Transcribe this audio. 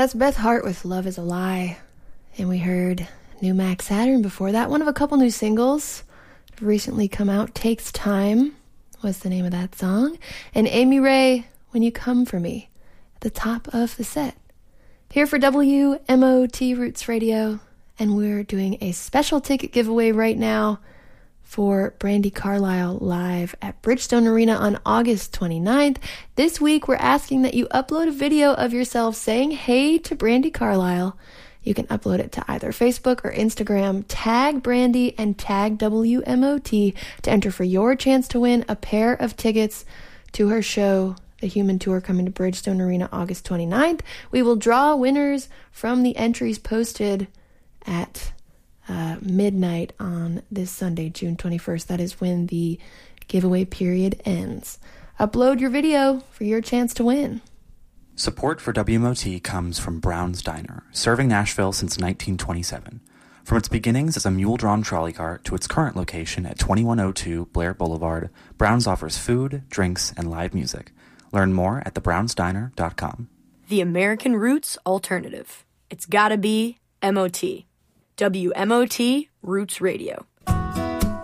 That's Beth Hart with Love is a Lie. And we heard New Max Saturn before that. One of a couple new singles recently come out. Takes Time was the name of that song. And Amy Ray, When You Come For Me, at the top of the set. Here for WMOT Roots Radio. And we're doing a special ticket giveaway right now for Brandi Carlile live at Bridgestone Arena on August 29th. This week, we're asking that you upload a video of yourself saying hey to Brandi Carlile. You can upload it to either Facebook or Instagram. Tag Brandi and tag WMOT to enter for your chance to win a pair of tickets to her show, The Human Tour, coming to Bridgestone Arena August 29th. We will draw winners from the entries posted at midnight on this Sunday, June 21st. That is when the giveaway period ends. Upload your video for your chance to win. Support for WMOT comes from Brown's Diner, serving Nashville since 1927. From its beginnings as a mule-drawn trolley cart to its current location at 2102 Blair Boulevard, Brown's offers food, drinks, and live music. Learn more at thebrownsdiner.com. The American Roots Alternative. It's gotta be MOT. WMOT Roots Radio.